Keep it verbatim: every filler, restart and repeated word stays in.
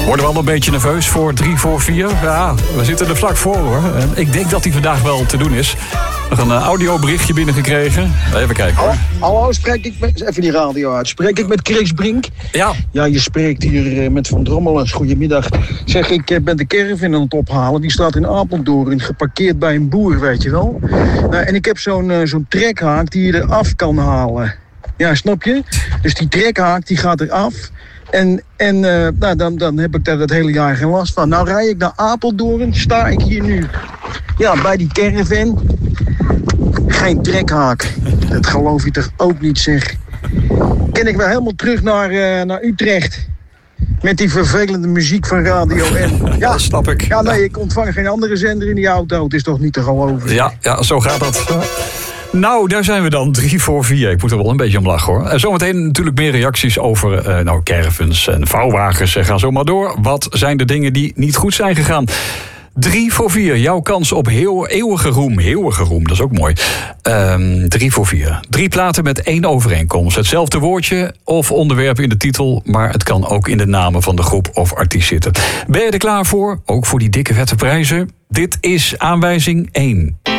Worden we al een beetje nerveus voor drie voor vier? Ja, we zitten er vlak voor hoor. En ik denk dat die vandaag wel te doen is. Nog een uh, audioberichtje binnengekregen. Even kijken hoor. Hallo, hallo, spreek ik met... Even die radio uit. Spreek ik met Chris Brink? Ja. Ja, je spreekt hier uh, met Van Drommelen. Goedemiddag. Zeg, ik uh, ben de caravan aan het ophalen. Die staat in Apeldoorn, geparkeerd bij een boer, weet je wel. Nou, en ik heb zo'n uh, zo'n trekhaak die je eraf kan halen. Ja, snap je? Dus die trekhaak die gaat eraf. En, en uh, nou, dan, dan heb ik daar het hele jaar geen last van. Nou rijd ik naar Apeldoorn, sta ik hier nu. Ja, bij die caravan. Geen trekhaak. Dat geloof je toch ook niet, zeg. Ken ik wel helemaal terug naar, uh, naar Utrecht. Met die vervelende muziek van Radio N. Ja, ja, dat snap ik. Ja, nee, ik ontvang geen andere zender in die auto. Het is toch niet te geloven. Ja, ja, zo gaat dat. Nou, daar zijn we dan, drie voor vier. Ik moet er wel een beetje om lachen, hoor. En zometeen natuurlijk meer reacties over uh, nou, caravans en vouwwagens. Ga zo maar door. Wat zijn de dingen die niet goed zijn gegaan? Drie voor vier, jouw kans op heel eeuwige roem. Eeuwige roem, dat is ook mooi. Um, drie voor vier. Drie platen met één overeenkomst. Hetzelfde woordje of onderwerp in de titel, maar het kan ook in de namen van de groep of artiest zitten. Ben je er klaar voor? Ook voor die dikke vette prijzen? Dit is aanwijzing één.